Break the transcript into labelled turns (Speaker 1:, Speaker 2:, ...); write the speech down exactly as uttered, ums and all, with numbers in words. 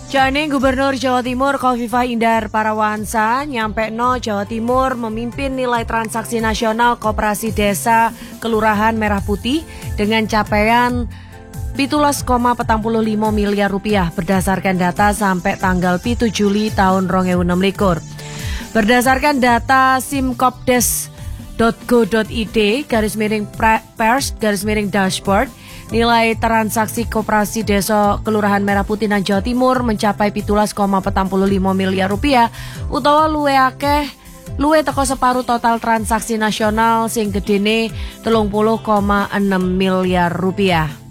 Speaker 1: Jane Gubernur Jawa Timur Khofifah Indar Parawansa nyampe no Jawa Timur memimpin nilai transaksi nasional Koperasi Desa Kelurahan Merah Putih dengan capaian pitulas koma petang puluh lima miliar rupiah berdasarkan data sampai tanggal pitu Juli tahun dua ribu enam belas. Berdasarkan data simkopdes dot go dot id garis miring pers garis miring dashboard, nilai transaksi Koperasi Desa Kelurahan Merah Putih dan Jawa Timur mencapai pitulas koma petang puluh lima miliar rupiah utawa luwe akeh luwe teko separuh total transaksi nasional sing gedene telung puluh koma enam miliar rupiah.